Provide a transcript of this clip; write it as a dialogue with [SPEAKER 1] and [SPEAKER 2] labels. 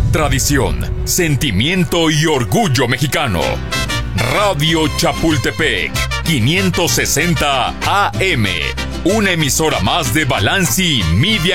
[SPEAKER 1] tradición, sentimiento y orgullo mexicano. Radio Chapultepec, 560 AM, una emisora más de Balanci Media